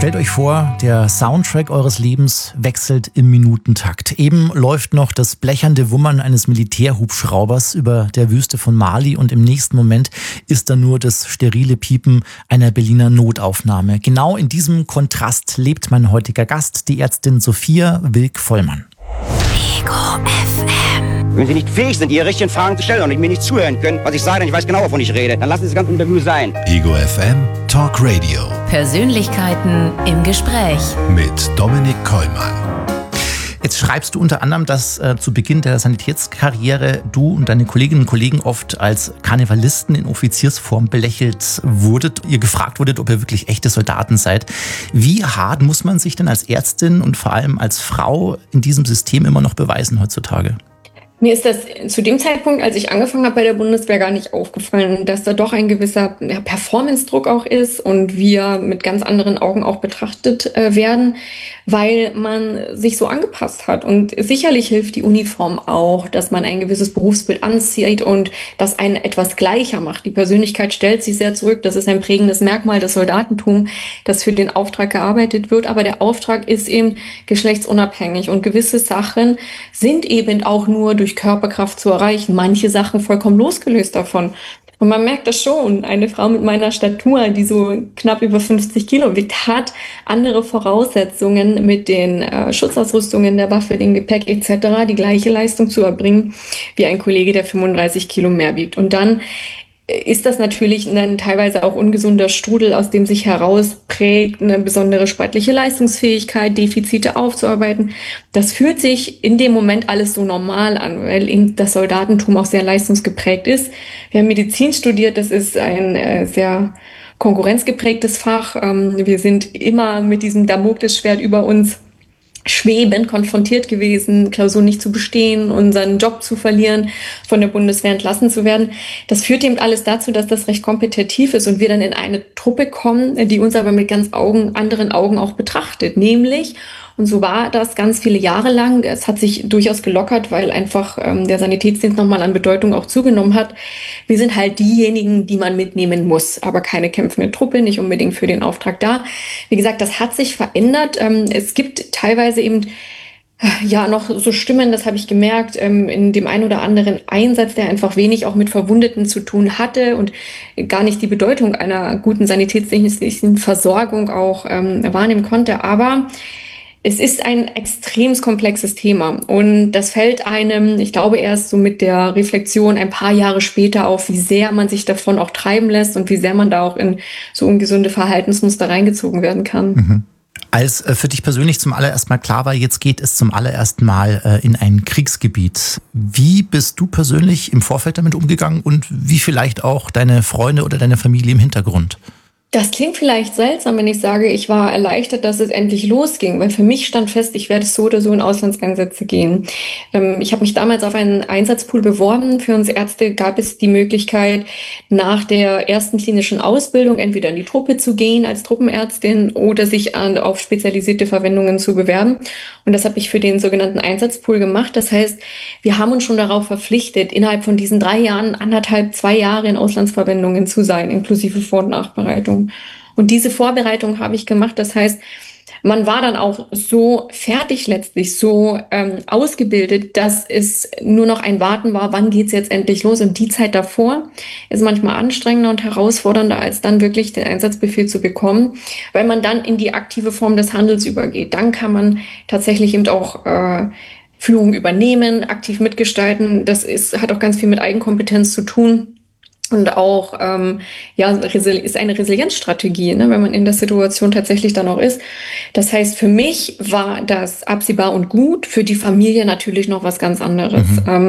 Stellt euch vor, der Soundtrack eures Lebens wechselt im Minutentakt. Eben läuft noch das blechernde Wummern eines Militärhubschraubers über der Wüste von Mali und im nächsten Moment ist da nur das sterile Piepen einer Berliner Notaufnahme. Genau in diesem Kontrast lebt mein heutiger Gast, die Ärztin Sophia Wilk-Vollmann. Ego FM. Wenn Sie nicht fähig sind, Ihre richtigen Fragen zu stellen und mir nicht zuhören können, was ich sage, denn ich weiß genau, wovon ich rede, dann lassen Sie das ganze Interview sein. Ego FM Talk Radio. Persönlichkeiten im Gespräch. Mit Dominik Kollmann. Jetzt schreibst du unter anderem, dass zu Beginn der Sanitätskarriere du und deine Kolleginnen und Kollegen oft als Karnevalisten in Offiziersform belächelt wurdet. Ihr gefragt wurdet, ob ihr wirklich echte Soldaten seid. Wie hart muss man sich denn als Ärztin und vor allem als Frau in diesem System immer noch beweisen heutzutage? Mir ist das zu dem Zeitpunkt, als ich angefangen habe bei der Bundeswehr, gar nicht aufgefallen, dass da doch ein gewisser Performance-Druck auch ist und wir mit ganz anderen Augen auch betrachtet werden, weil man sich so angepasst hat. Und sicherlich hilft die Uniform auch, dass man ein gewisses Berufsbild anzieht und das einen etwas gleicher macht. Die Persönlichkeit stellt sich sehr zurück. Das ist ein prägendes Merkmal des Soldatentums, das für den Auftrag gearbeitet wird. Aber der Auftrag ist eben geschlechtsunabhängig und gewisse Sachen sind eben auch nur durch Körperkraft zu erreichen. Manche Sachen vollkommen losgelöst davon. Und man merkt das schon. Eine Frau mit meiner Statur, die so knapp über 50 Kilo wiegt, hat andere Voraussetzungen mit den Schutzausrüstungen der Waffe, dem Gepäck etc. die gleiche Leistung zu erbringen wie ein Kollege, der 35 Kilo mehr wiegt. Und dann ist das natürlich ein teilweise auch ungesunder Strudel, aus dem sich herausprägt, eine besondere sportliche Leistungsfähigkeit, Defizite aufzuarbeiten. Das fühlt sich in dem Moment alles so normal an, weil eben das Soldatentum auch sehr leistungsgeprägt ist. Wir haben Medizin studiert, das ist ein sehr konkurrenzgeprägtes Fach. Wir sind immer mit diesem Damoklesschwert über uns schwebend konfrontiert gewesen, Klausuren nicht zu bestehen, unseren Job zu verlieren, von der Bundeswehr entlassen zu werden. Das führt eben alles dazu, dass das recht kompetitiv ist und wir dann in eine Truppe kommen, die uns aber mit ganz anderen Augen auch betrachtet. Nämlich, und so war das ganz viele Jahre lang, es hat sich durchaus gelockert, weil einfach der Sanitätsdienst nochmal an Bedeutung auch zugenommen hat. Wir sind halt diejenigen, die man mitnehmen muss, aber keine kämpfende Truppe, nicht unbedingt für den Auftrag da. Wie gesagt, das hat sich verändert. Es gibt teilweise eben noch so Stimmen, das habe ich gemerkt, in dem einen oder anderen Einsatz, der einfach wenig auch mit Verwundeten zu tun hatte und gar nicht die Bedeutung einer guten sanitätsdienstlichen Versorgung auch wahrnehmen konnte. Aber es ist ein extrem komplexes Thema und das fällt einem, ich glaube, erst so mit der Reflexion ein paar Jahre später auf, wie sehr man sich davon auch treiben lässt und wie sehr man da auch in so ungesunde Verhaltensmuster reingezogen werden kann. Mhm. Als für dich persönlich zum allerersten Mal klar war, jetzt geht es zum allerersten Mal in ein Kriegsgebiet. Wie bist du persönlich im Vorfeld damit umgegangen und wie vielleicht auch deine Freunde oder deine Familie im Hintergrund? Das klingt vielleicht seltsam, wenn ich sage, ich war erleichtert, dass es endlich losging, weil für mich stand fest, ich werde so oder so in Auslandseinsätze gehen. Ich habe mich damals auf einen Einsatzpool beworben. Für uns Ärzte gab es die Möglichkeit, nach der ersten klinischen Ausbildung entweder in die Truppe zu gehen als Truppenärztin oder sich auf spezialisierte Verwendungen zu bewerben. Und das habe ich für den sogenannten Einsatzpool gemacht. Das heißt, wir haben uns schon darauf verpflichtet, innerhalb von diesen 3 Jahren, 2 Jahre in Auslandsverwendungen zu sein, inklusive Vor- und Nachbereitung. Und diese Vorbereitung habe ich gemacht. Das heißt, man war dann auch so fertig letztlich, so ausgebildet, dass es nur noch ein Warten war, wann geht's jetzt endlich los? Und die Zeit davor ist manchmal anstrengender und herausfordernder, als dann wirklich den Einsatzbefehl zu bekommen, weil man dann in die aktive Form des Handels übergeht. Dann kann man tatsächlich eben auch Führung übernehmen, aktiv mitgestalten. Das hat auch ganz viel mit Eigenkompetenz zu tun. Und auch ist eine Resilienzstrategie, ne, wenn man in der Situation tatsächlich dann auch ist. Das heißt, für mich war das absehbar und gut, für die Familie natürlich noch was ganz anderes.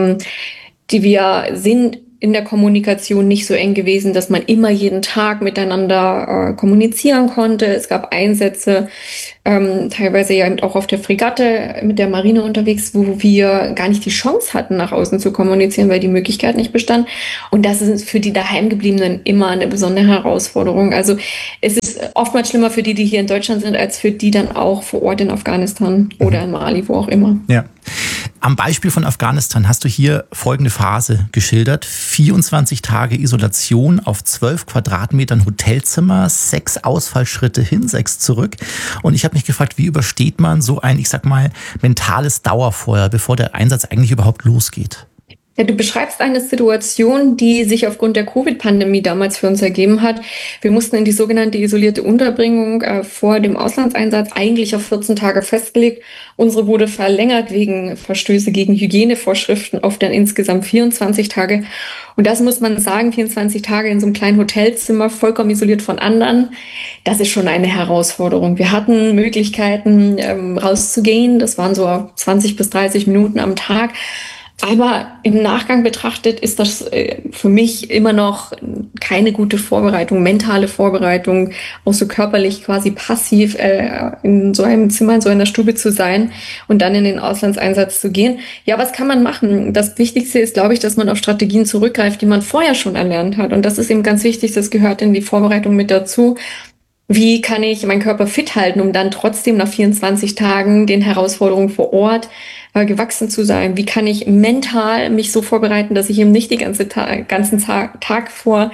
Wir sind in der Kommunikation nicht so eng gewesen, dass man immer jeden Tag miteinander kommunizieren konnte. Es gab Einsätze, teilweise ja auch auf der Fregatte mit der Marine unterwegs, wo wir gar nicht die Chance hatten, nach außen zu kommunizieren, weil die Möglichkeit nicht bestand. Und das ist für die Daheimgebliebenen immer eine besondere Herausforderung. Also es ist oftmals schlimmer für die hier in Deutschland sind, als für die dann auch vor Ort in Afghanistan oder in Mali, wo auch immer. Ja. Am Beispiel von Afghanistan hast du hier folgende Phase geschildert. 24 Tage Isolation auf 12 Quadratmetern Hotelzimmer, 6 Ausfallschritte hin, 6 zurück. Und ich habe mich gefragt, wie übersteht man so ein, ich sag mal, mentales Dauerfeuer, bevor der Einsatz eigentlich überhaupt losgeht? Ja, du beschreibst eine Situation, die sich aufgrund der Covid-Pandemie damals für uns ergeben hat. Wir mussten in die sogenannte isolierte Unterbringung vor dem Auslandseinsatz, eigentlich auf 14 Tage festgelegt. Unsere wurde verlängert wegen Verstöße gegen Hygienevorschriften auf dann insgesamt 24 Tage. Und das muss man sagen, 24 Tage in so einem kleinen Hotelzimmer, vollkommen isoliert von anderen, das ist schon eine Herausforderung. Wir hatten Möglichkeiten, rauszugehen. Das waren so 20 bis 30 Minuten am Tag. Aber im Nachgang betrachtet ist das für mich immer noch keine gute Vorbereitung, mentale Vorbereitung, auch so körperlich quasi passiv in so einem Zimmer, in so einer Stube zu sein und dann in den Auslandseinsatz zu gehen. Ja, was kann man machen? Das Wichtigste ist, glaube ich, dass man auf Strategien zurückgreift, die man vorher schon erlernt hat. Und das ist eben ganz wichtig, das gehört in die Vorbereitung mit dazu. Wie kann ich meinen Körper fit halten, um dann trotzdem nach 24 Tagen den Herausforderungen vor Ort gewachsen zu sein? Wie kann ich mental mich so vorbereiten, dass ich eben nicht den ganzen Tag vor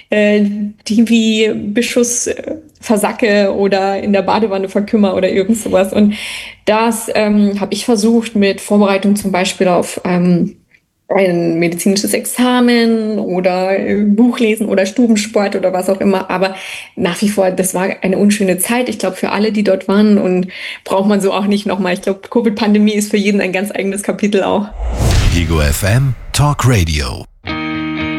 TV-Beschuss versacke oder in der Badewanne verkümmer oder irgend sowas? Und das habe ich versucht mit Vorbereitung zum Beispiel auf ein medizinisches Examen oder Buchlesen oder Stubensport oder was auch immer. Aber nach wie vor, das war eine unschöne Zeit. Ich glaube, für alle, die dort waren, und braucht man so auch nicht nochmal. Ich glaube, Covid-Pandemie ist für jeden ein ganz eigenes Kapitel auch. Ego FM Talk Radio.